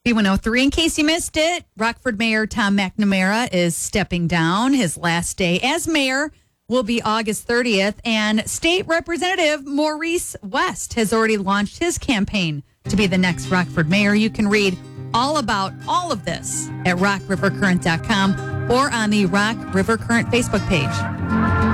B103. In case you missed it, Rockford Mayor Tom McNamara is stepping down. His last day as mayor will be August 30th. And State Representative Maurice West has already launched his campaign to be the next Rockford mayor. You can read all about all of this at rockrivercurrent.com or on the Rock River Current Facebook page.